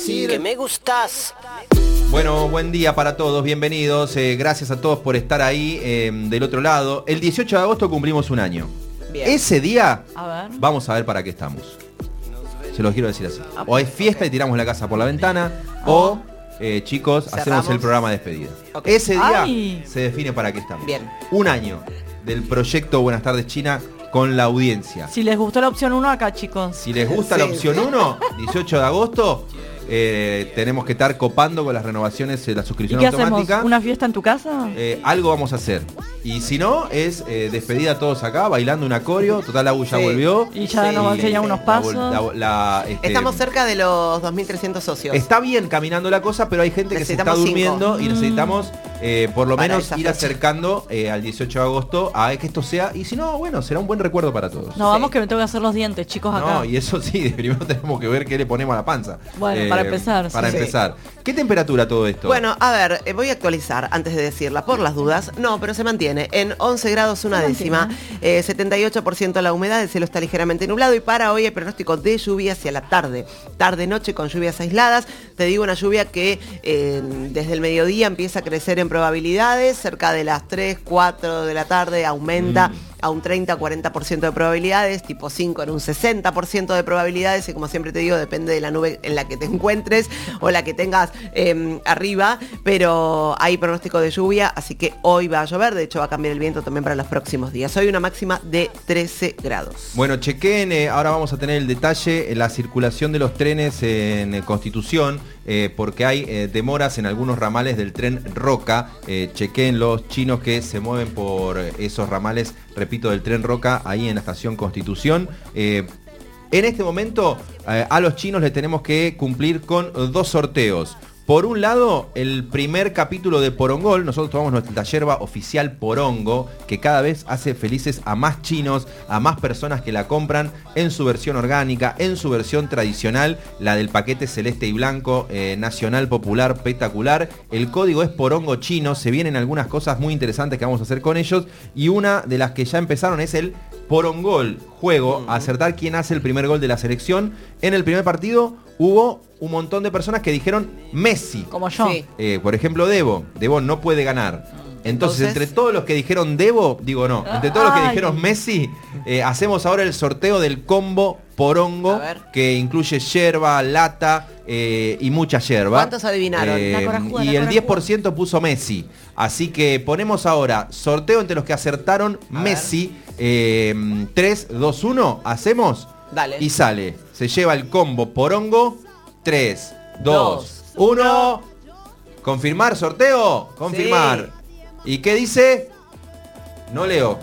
Que me gustas. Bueno, buen día para todos, bienvenidos. Gracias a todos por estar ahí del otro lado. El 18 de agosto cumplimos un año. Bien. Ese día, A ver. vamos a ver para qué estamos. Se los quiero decir así. O es fiesta y tiramos la casa por la ventana, o, chicos, Cerramos. hacemos el programa de despedida. Ok. Ese día Ay. se define para qué estamos. Bien. Un año del proyecto Buenas tardes China con la audiencia. Si les gustó la opción 1 acá, chicos. Si les gusta Sí. la opción 1, 18 de agosto, tenemos que estar copando con las renovaciones de la ¿Y suscripción qué automática. hacemos? ¿Una fiesta en tu casa? Algo vamos a hacer. Y si no, es despedida todos acá, bailando un acorio. Total, Agu ya Sí. volvió. Y ya nos va a enseñar unos pasos. Estamos cerca de los 2.300 socios. Está bien caminando la cosa, pero hay gente que se está Necesitamos durmiendo 5. y necesitamos por lo Para menos esa ir fecha. acercando al 18 de agosto a que esto sea. Y si no, bueno, será un buen recuerdo para todos. No, vamos que me tengo que hacer los dientes, chicos, acá. No, y eso sí, primero tenemos que ver qué le ponemos a la panza. Bueno, para empezar, Para sí. empezar. ¿Qué temperatura todo esto? Bueno, a ver, voy a actualizar antes de decirla, por las dudas. No, pero se mantiene en 11 grados una Se décima, 78% la humedad, el cielo está ligeramente nublado y para hoy el pronóstico de lluvia hacia la tarde. Tarde-noche con lluvias aisladas. Te digo, una lluvia que desde el mediodía empieza a crecer en probabilidades, cerca de las 3, 4 de la tarde aumenta a un 30-40% de probabilidades, tipo 5 en un 60% de probabilidades y como siempre te digo, depende de la nube en la que te encuentres o la que tengas arriba, pero hay pronóstico de lluvia, así que hoy va a llover, de hecho va a cambiar el viento también para los próximos días. Hoy una máxima de 13 grados. Bueno, chequen, ahora vamos a tener el detalle, la circulación de los trenes en Constitución, porque hay demoras en algunos ramales del tren Roca. Chequen los chinos que se mueven por esos ramales, repito, del tren Roca, ahí en la estación Constitución. En este momento, a los chinos les tenemos que cumplir con dos sorteos. Por un lado, el primer capítulo de Porongol. Nosotros tomamos nuestra yerba oficial Porongo, que cada vez hace felices a más chinos, a más personas que la compran en su versión orgánica, en su versión tradicional, la del paquete celeste y blanco, nacional, popular, espectacular. El código es Porongo chino. Se vienen algunas cosas muy interesantes que vamos a hacer con ellos. Y una de las que ya empezaron es el Porongol, juego a acertar quién hace el primer gol de la selección. En el primer partido hubo un montón de personas que dijeron Messi. Como yo. Sí. Por ejemplo, Debo no puede ganar. Entonces, entre todos los que dijeron Debo, entre todos los que Ay. dijeron Messi, hacemos ahora el sorteo del combo Porongo, A ver. que incluye yerba, lata y mucha yerba. ¿Cuántos adivinaron? La corajuda, Y la el corajuda. 10% puso Messi. Así que ponemos ahora sorteo entre los que acertaron Messi. 3, 2, 1, ¿hacemos? Dale. Y sale. Se lleva el combo Porongo. 3, 2, Dos, 1. ¿Confirmar sorteo? Confirmar. ¿Y qué dice? No leo.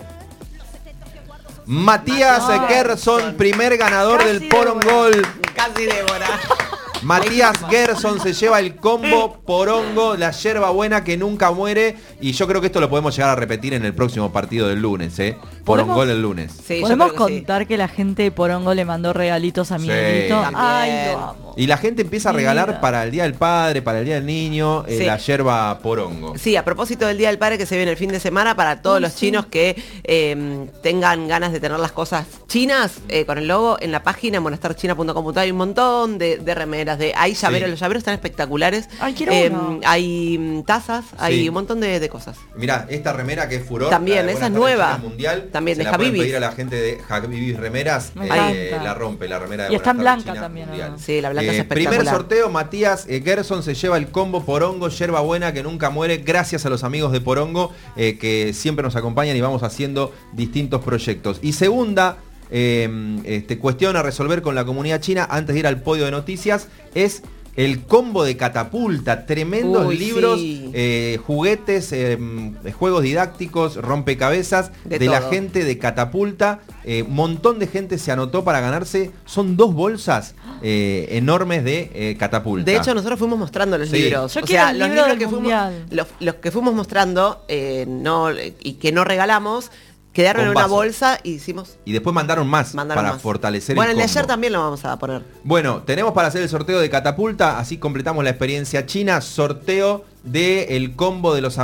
Matías Matías Gerson, primer ganador Casi del Porongol. Casi Débora. Matías Gerson se lleva el combo Porongo, la yerba buena que nunca muere. Y yo creo que esto lo podemos llegar a repetir en el próximo partido del lunes, Porongol el lunes. Sí, yo ¿Podemos creo que sí. contar que la gente de Porongo le mandó regalitos a Miguelito? También. Ay, lo amo. Y la gente empieza a regalar Mira. para el Día del Padre, para el Día del Niño, Sí. la yerba Porongo. Sí, a propósito del Día del Padre que se viene el fin de semana, para todos los chinos que tengan ganas de tener las cosas chinas con el logo en la página en buenastarchina.com.ar hay un montón de remeras, hay llaveros, Sí. los llaveros están espectaculares. Ay, quiero uno. Hay tazas, hay Sí. un montón de cosas. Mirá, esta remera que es furor. También, la de esa es Buenas tardes nueva. China Mundial. También se de la pueden Habibis. pedir a la gente de Habibis Remeras. Me encanta. La rompe, la remera de Y está en Buenas tardes blanca China también, ¿o Mundial. no? Sí, la blanca es Primer espectacular. sorteo, Matías Gerson se lleva el combo Porongo, yerba buena que nunca muere, gracias a los amigos de Porongo que siempre nos acompañan y vamos haciendo distintos proyectos. Y segunda cuestión a resolver con la comunidad china antes de ir al podio de noticias es el combo de Catapulta, tremendos Uy, libros, sí. juguetes, juegos didácticos, rompecabezas de la todo. gente de Catapulta. Montón de gente se anotó para ganarse. Son 2 bolsas enormes de Catapulta. De hecho, nosotros fuimos mostrando los Sí. libros. Yo quiero el los libro libros del que fuimos, mundial. los que fuimos mostrando y que no regalamos, quedaron en una Bombazo. bolsa y hicimos. Y después mandaron más Mandaron para más. fortalecer Bueno, el el de combo. ayer también lo vamos a poner. Bueno, tenemos para hacer el sorteo de Catapulta, así completamos la experiencia china. Sorteo del combo de los